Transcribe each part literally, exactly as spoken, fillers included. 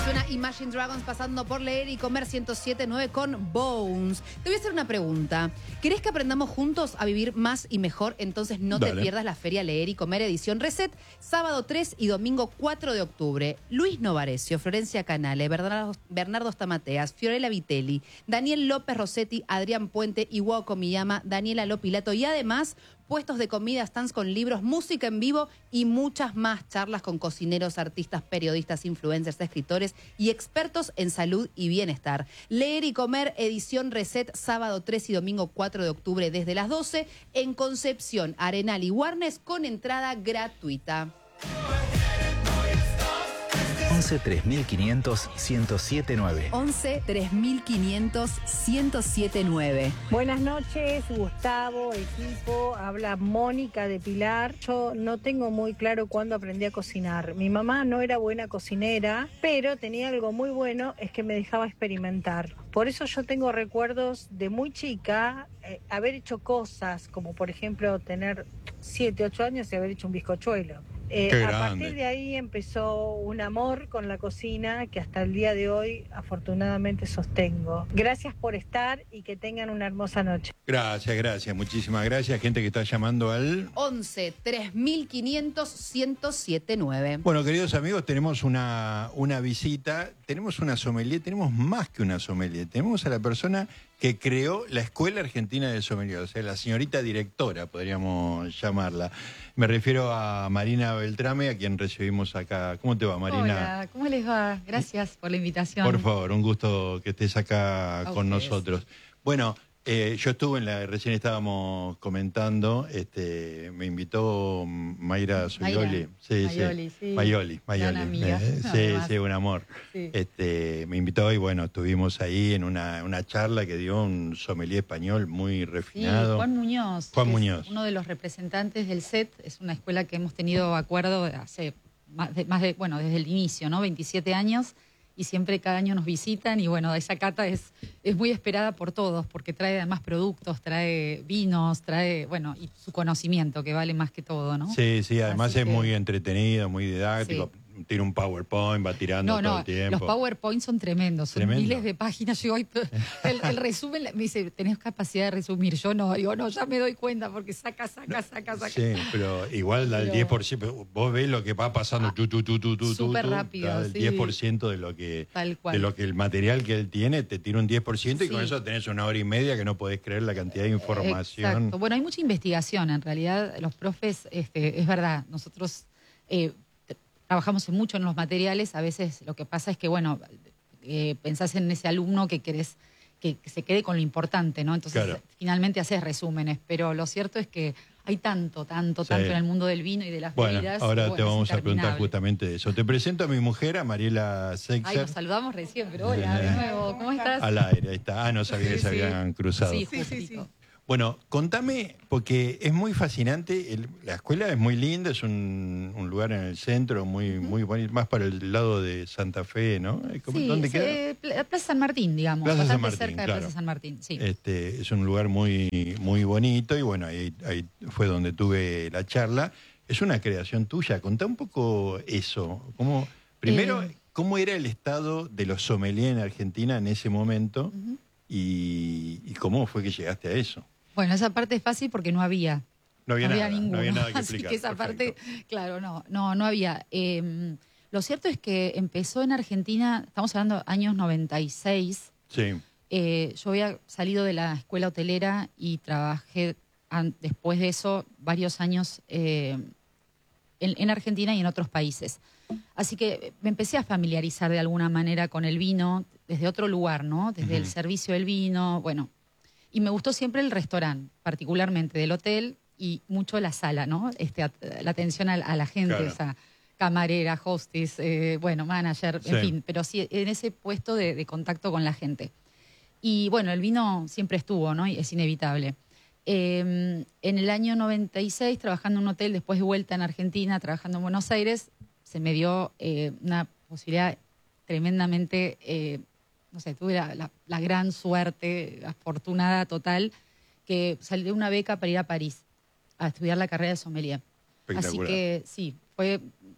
Suena Imagine Dragons pasando por Leer y Comer ciento siete punto nueve con Bones. Te voy a hacer una pregunta. ¿Querés que aprendamos juntos a vivir más y mejor? Entonces no Dale. te pierdas la Feria Leer y Comer edición Reset, sábado tres y domingo cuatro de octubre. Luis Novarecio, Florencia Canale, Bernardo, Bernardo Stamateas, Fiorella Vitelli, Daniel López Rossetti, Adrián Puente, Iwao Komiyama, Daniela Lopilato y además puestos de comida, stands con libros, música en vivo y muchas más charlas con cocineros, artistas, periodistas, influencers, escritores y expertos en salud y bienestar. Leer y Comer, edición Reset, sábado tres y domingo cuatro de octubre desde las doce en Concepción, Arenal y Warnes con entrada gratuita. once tres mil quinientos, ciento siete nueve. once tres mil quinientos, ciento siete nueve. Buenas noches, Gustavo, equipo. Habla Mónica de Pilar. Yo no tengo muy claro cuándo aprendí a cocinar. Mi mamá no era buena cocinera, pero tenía algo muy bueno, es que me dejaba experimentar. Por eso yo tengo recuerdos de muy chica, eh, haber hecho cosas, como por ejemplo tener siete, ocho años y haber hecho un bizcochuelo. Eh, Qué a grande. partir de ahí empezó un amor con la cocina que hasta el día de hoy afortunadamente sostengo. Gracias por estar y que tengan una hermosa noche. Gracias, gracias, muchísimas gracias. Gente que está llamando al... once tres mil quinientos, ciento siete nueve. Bueno, queridos amigos, tenemos una, una visita, tenemos una sommelier, tenemos más que una sommelier, tenemos a la persona que creó la Escuela Argentina de Sommelier, o sea, la señorita directora, podríamos llamarla. Me refiero a Marina Beltrame, a quien recibimos acá. ¿Cómo te va, Marina? Hola, ¿cómo les va? Gracias por la invitación. Por favor, un gusto que estés acá A con ustedes. nosotros. Bueno, eh, yo estuve en la, recién estábamos comentando, este, me invitó Mayra Soglioli. Mayra. Sí, Mayoli, sí. sí. Mayoli, Mayoli. Gran amiga, Eh, sí, además. sí, un amor. Sí. Este, me invitó y bueno, estuvimos ahí en una, una charla que dio un sommelier español muy Sí, refinado. Juan Muñoz. Juan que es Muñoz. uno de los representantes del S E T, es una escuela que hemos tenido acuerdo hace más de, más de bueno, desde el inicio, ¿no? veintisiete años, y siempre cada año nos visitan y bueno, esa cata es, es muy esperada por todos, porque trae además productos, trae vinos, trae, bueno, y su conocimiento, que vale más que todo, ¿no? Sí, sí, además Así es que- muy entretenido, muy didáctico. Tiene un PowerPoint, va tirando No, todo no, el tiempo. los PowerPoints son tremendos, son Tremendo. miles de páginas. Yo, hoy, el, el resumen, me dice, tenés capacidad de resumir. Yo no, digo, no, ya me doy cuenta porque saca, saca, saca, saca. Sí, pero igual da el Pero- diez por ciento. Vos ves lo que va pasando, tu, tu, tu, tu, tu, súper tu, rápido, da el sí. diez por ciento de lo que Tal cual. de lo que el material que él tiene, te tira un diez por ciento y Sí. con eso tenés una hora y media que no podés creer la cantidad de información. Exacto. Bueno, hay mucha investigación, en realidad, los profes, este, es verdad, nosotros eh, t- trabajamos en mucho en los materiales, a veces lo que pasa es que, bueno, eh, pensás en ese alumno que querés que, que se quede con lo importante, ¿no? Entonces, Claro. finalmente haces resúmenes, pero lo cierto es que hay tanto, tanto, Sí. tanto en el mundo del vino y de las Bueno, bebidas. ahora bueno, te es vamos a preguntar interminable. justamente de eso. Te presento a mi mujer, a Mariela Ay, Seixer, nos saludamos recién, pero hola, de nuevo, ¿cómo estás? al aire. Ahí está. Ah, no sabía que Sí, se sí. habían cruzado. Sí, justito. Bueno, contame, porque es muy fascinante, el- la escuela es muy linda, es un, un lugar en el centro, muy, muy bonito, más para el lado de Santa Fe, ¿no? ¿Cómo- Sí, ¿Dónde es, queda? eh, Pla- Plaza San Martín, digamos, Plaza San bastante Martín, cerca de claro. Plaza San Martín, sí. Este, es un lugar muy, muy bonito y bueno, ahí, ahí fue donde tuve la charla. Es una creación tuya, contá un poco eso. ¿Cómo, primero, Eh. ¿cómo era el estado de los sommeliers en Argentina en ese momento Ujú. y, y cómo fue que llegaste a eso? Bueno, esa parte es fácil porque no había. No había nada, ninguno. no había nada que Así explicar. que esa perfecto. parte, claro, no, no, no había. Eh, lo cierto es que empezó en Argentina, estamos hablando años noventa y seis. Sí, Eh, yo había salido de la escuela hotelera y trabajé an- después de eso varios años eh, en, en Argentina y en otros países. Así que me empecé a familiarizar de alguna manera con el vino desde otro lugar, ¿no? Desde el Ujú. servicio del vino, bueno. Y me gustó siempre el restaurante, particularmente del hotel y mucho la sala, ¿no? Este, at- la atención a, a la gente, Claro. o sea, camarera, hostess, eh, bueno, manager, en Sí. fin, pero sí en ese puesto de, de contacto con la gente. Y bueno, el vino siempre estuvo, ¿no? Y es inevitable. Eh, en el año noventa y seis, trabajando en un hotel, después de vuelta en Argentina, trabajando en Buenos Aires, se me dio eh, una posibilidad tremendamente, eh, no sé, tuve la, la- la gran suerte, afortunada total, que salí de una beca para ir a París a estudiar la carrera de sommelier. Así espectacular. que sí, fue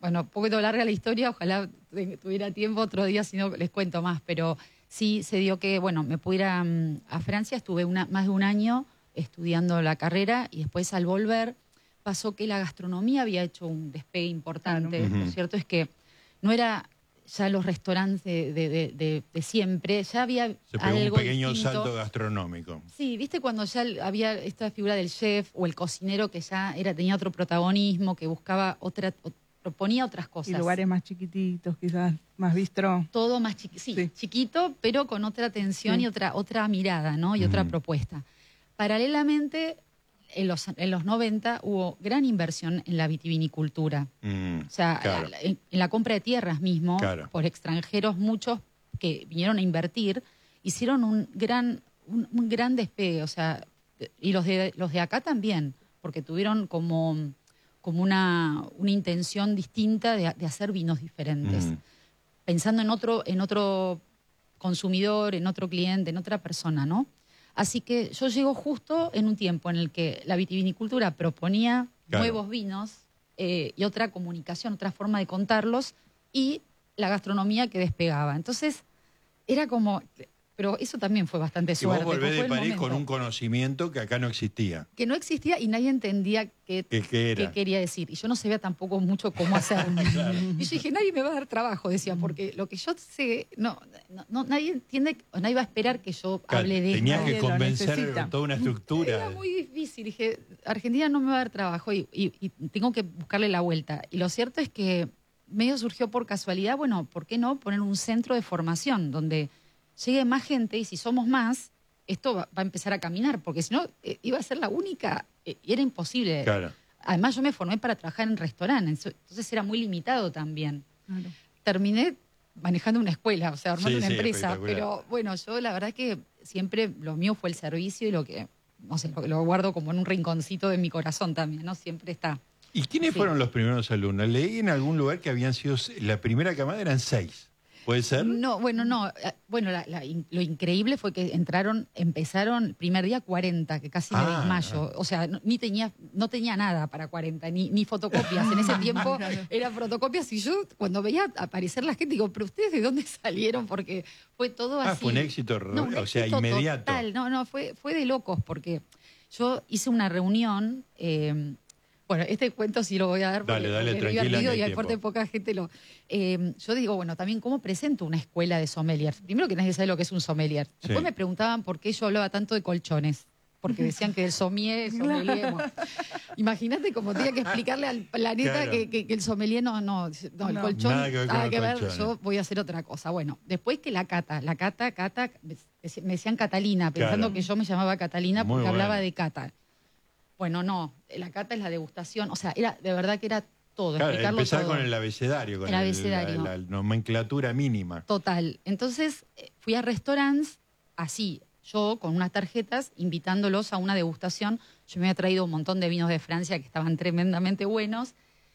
bueno, un poquito larga la historia, ojalá tuviera tiempo otro día, si no les cuento más, pero sí se dio que, bueno, me pude ir a, a Francia, estuve una, más de un año estudiando la carrera y después al volver pasó que la gastronomía había hecho un despegue importante. Claro. Lo Ujú. cierto es que no era ya los restaurantes de, de, de, de, de siempre, ya había Se pegó algo un pequeño distinto. salto gastronómico. Sí, viste cuando ya había esta figura del chef o el cocinero que ya era tenía otro protagonismo, que buscaba otra, o, proponía otras cosas. Y lugares más chiquititos, quizás, más bistró. Todo más chiqui sí, Sí. chiquito, pero con otra atención Sí. y otra, otra mirada, ¿no? Y otra Mm. propuesta. Paralelamente, en los, en los noventa hubo gran inversión en la vitivinicultura. Mm, O sea, claro. la- en, en la compra de tierras mismo, Claro. por extranjeros muchos que vinieron a invertir, hicieron un gran, un, un gran despegue. O sea, y los de, los de acá también, porque tuvieron como, como una, una intención distinta de, de hacer vinos diferentes. Mm. Pensando en otro, en otro consumidor, en otro cliente, en otra persona, ¿no? Así que yo llego justo en un tiempo en el que la vitivinicultura proponía Claro. nuevos vinos eh, y otra comunicación, otra forma de contarlos, y la gastronomía que despegaba. Entonces, era como... Pero eso también fue bastante Y suerte. vos volvés fue de el París con momento. un conocimiento que acá no existía. Que no existía y nadie entendía qué, ¿Qué- qué era? qué quería decir. Y yo no sabía tampoco mucho cómo hacerlo. Y yo dije, nadie me va a dar trabajo, decía, porque lo que yo sé, no, no, no, nadie entiende, o nadie va a esperar que yo Claro, hable de tenías esto. que Nadie lo convencer necesita. toda una estructura. Era muy difícil. Dije, Argentina no me va a dar trabajo y, y- y tengo que buscarle la vuelta. Y lo cierto es que medio surgió por casualidad, bueno, ¿por qué no poner un centro de formación donde llegue más gente y si somos más, esto va, va a empezar a caminar? Porque si no, eh, iba a ser la única, eh, y era imposible. Claro. Además, yo me formé para trabajar en restaurantes, entonces era muy limitado también. Terminé manejando una escuela, o sea, armando Sí, una sí, empresa, espectacular. pero bueno, yo la verdad que siempre lo mío fue el servicio y lo que, no sé, lo, lo guardo como en un rinconcito de mi corazón también, ¿no? Siempre está. ¿Y quiénes Sí. fueron los primeros alumnos? Leí en algún lugar que habían sido, la primera camada eran seis. ¿Puede ser? No, bueno, no. eh, Bueno, la- la in- lo increíble fue que entraron, empezaron el primer día cuarenta, que casi me Ah, desmayo. O sea, no, ni tenía, no tenía nada para cuarenta, ni, ni fotocopias. En ese tiempo eran fotocopias y yo cuando veía aparecer la gente digo, pero ¿ustedes de dónde salieron? Porque fue todo Ah, así. fue un éxito, No, un o sea, éxito inmediato. total. No, no, fue, fue de locos porque yo hice una reunión. eh, bueno, este cuento sí lo voy a dar porque, Dale, dale, porque es tranquila, divertido que hay y aparte tiempo. poca gente lo... eh, yo digo, bueno, también cómo presento una escuela de sommeliers. Primero que nadie sabe lo que es un sommelier. Después Sí. me preguntaban por qué yo hablaba tanto de colchones. Porque decían que el sommelier, sommelier... bueno. Imagínate cómo tenía que explicarle al planeta Claro. que, que- que el sommelier no, no, no, el No. colchón, Nada que ver con nada los que ver, colchones. yo voy a hacer otra cosa. Bueno, después que la cata, la cata, cata, me me decían Catalina, pensando Claro. que yo me llamaba Catalina Muy porque hablaba bueno. de cata. Bueno, no, la cata es la degustación, o sea, era de verdad que era todo, Claro, explicarlo empezar todo. con el abecedario, con El abecedario. la, la nomenclatura mínima. Total. Entonces eh, fui a restaurantes así, yo con unas tarjetas, invitándolos a una degustación. Yo me había traído un montón de vinos de Francia que estaban tremendamente buenos.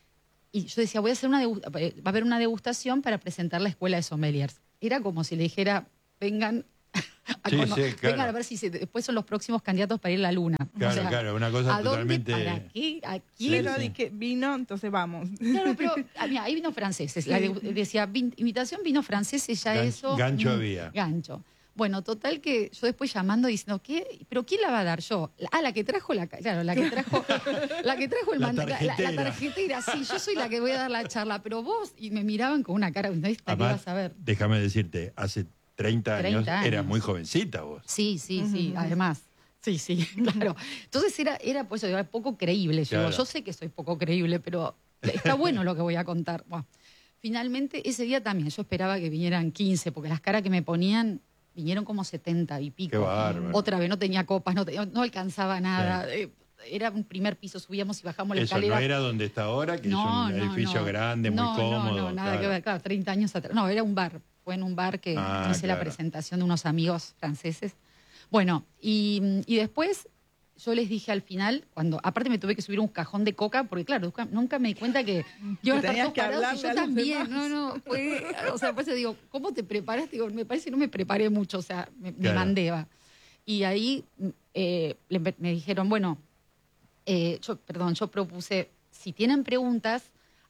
Y yo decía, voy a hacer una degu- eh, va a haber una degustación para presentar la escuela de sommeliers. Era como si le dijera, vengan a, Sí, cono- sí, claro. vengan a ver si se- después son los próximos candidatos para ir a la luna. Claro, O sea, claro, una cosa ¿a dónde, totalmente... para qué, a quién? Pero sí. dije, vino, entonces vamos. Claro, pero ah, mira, hay vinos franceses. La de- decía, vin- invitación vino franceses, ya Gan- eso. gancho mm, había. Gancho. Bueno, total que yo después llamando diciendo, ¿qué? ¿Pero quién la va a dar? Yo. Ah, la que trajo la, ca- claro, la que trajo, la que trajo el La manda- la, la- la tarjetera. tarjetera. Sí, yo soy la que voy a dar la charla, pero vos, y me miraban con una cara, ¿no? Esta, ¿qué Además, vas a ver? déjame decirte, hace treinta años, treinta años. eras muy jovencita vos. Sí, sí, sí, además. Sí, sí, claro. Entonces era, era pues, era poco creíble. Yo, Claro. yo sé que soy poco creíble, pero está bueno lo que voy a contar. Bueno, finalmente, ese día también yo esperaba que vinieran quince, porque las caras que me ponían vinieron como setenta y pico. Qué bárbaro. Otra vez, no tenía copas, no, te- no alcanzaba nada. Eh, era un primer piso, subíamos y bajamos la Eso escalera. no era donde está ahora, que No, es un no, edificio no. grande, muy No, no, cómodo. No, nada claro. que ver, claro, treinta años atrás. No, era un bar. Fue en un bar que Ah, hice la claro. presentación de unos amigos franceses. Bueno, y, y después yo les dije al final, cuando aparte me tuve que subir un cajón de coca, porque claro, nunca, nunca me di cuenta que iban a estar tenías todos que parados y hablarle yo a los también. demás. No, no, fue, o sea, después digo, ¿cómo te preparas? Digo, me parece que no me preparé mucho, o sea, me, me Claro. mandé, va. Y ahí eh, le- me dijeron, bueno, eh, yo, perdón, yo propuse, si tienen preguntas,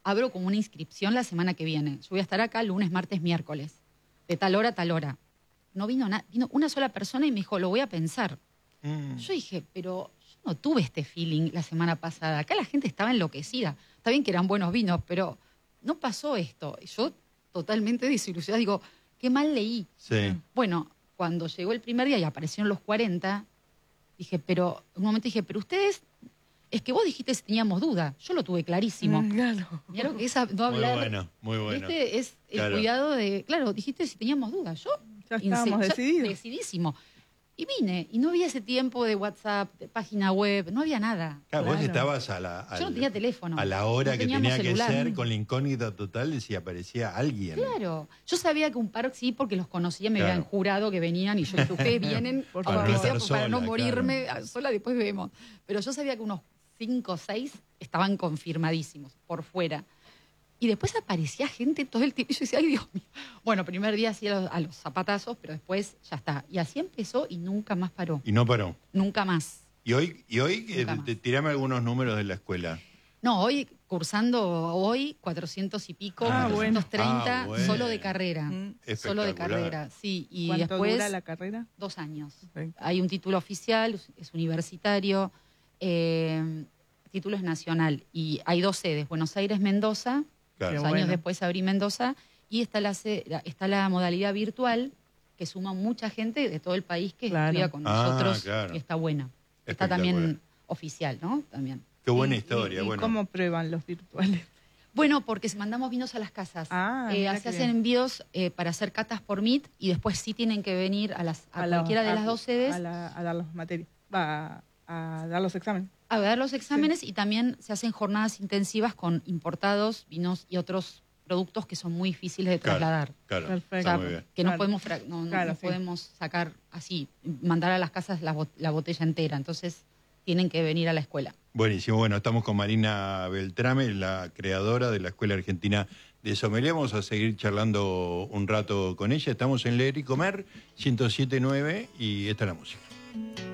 abro como una inscripción la semana que viene. Yo voy a estar acá lunes, martes, miércoles, de tal hora a tal hora. No vino nada, vino una sola persona y me dijo, lo voy a pensar. Mm. Yo dije, pero yo no tuve este feeling la semana pasada. Acá la gente estaba enloquecida. Está bien que eran buenos vinos, pero no pasó esto. Y yo totalmente desilusionada, digo, qué mal leí. Sí. Bueno, cuando llegó el primer día y aparecieron los cuarenta, dije, pero, en un momento dije, pero ustedes, es que vos dijiste si teníamos duda. Yo lo tuve clarísimo. Mm, claro. Mirá lo que es no Muy hablar. bueno, muy bueno. ¿Viste? Es el Claro. cuidado de, claro, dijiste si teníamos duda. Yo, Ya estábamos inse- decididos. decidísimo. Y vine, y no había ese tiempo de WhatsApp, de página web, no había nada. Claro, vos Claro. estabas a la, Yo no al- tenía teléfono. a la hora No que teníamos tenía celular. que ser, con la incógnita total de si aparecía alguien. Claro. Yo sabía que un par sí, porque los conocía, me Claro. habían jurado que venían y yo dije, ustedes vienen, Por aunque favor. sea Estar para no sola, morirme, sola después vemos. Pero yo sabía que unos cinco o seis estaban confirmadísimos por fuera. Y después aparecía gente todo el tiempo. Y yo decía, ay, Dios mío. Bueno, primer día así a los, a los zapatazos, pero después ya está. Y así empezó y nunca más paró. Y no paró. Nunca más. Y hoy, y hoy eh, Nunca más. te- tirame algunos números de la escuela. No, hoy, cursando hoy, cuatrocientos y pico, Ah, bueno. cuatrocientos treinta, Ah, bueno. solo de carrera. Mm. Solo de Espectacular. carrera, sí. Y ¿Cuánto después, dura la carrera? dos años. Perfecto. Hay un título oficial, es universitario, eh, título es nacional. Y hay dos sedes, Buenos Aires, Mendoza. Claro. Qué Dos bueno. años después abrí Mendoza. Y está la, se- la- está la modalidad virtual, que suma mucha gente de todo el país que Claro. estudia con Ah, nosotros, claro. y está buena. Está Espectacular. también oficial, ¿no? También. Qué buena ¿Y- historia. y- y bueno. cómo prueban los virtuales? Bueno, porque mandamos vinos a las casas. Ah, Eh, mira se qué hacen bien. envíos eh, para hacer catas por Meet y después sí tienen que venir a, las, a, la- cualquiera de a- las dos sedes A, la- a dar los materias. Va, a dar los exámenes. a ver los exámenes y también se hacen jornadas intensivas con importados, vinos y otros productos que son muy difíciles de Claro, trasladar. Claro, Perfecto. O está sea, muy bien. que no Claro. podemos fra- no, no- Claro, no sí. podemos sacar así, mandar a las casas la, bot- la botella entera. Entonces tienen que venir a la escuela. Buenísimo. Bueno, estamos con Marina Beltrame, la creadora de la Escuela Argentina de Sommelier. Vamos a seguir charlando un rato con ella. Estamos en Leer y Comer, ciento siete punto nueve, y esta es la música.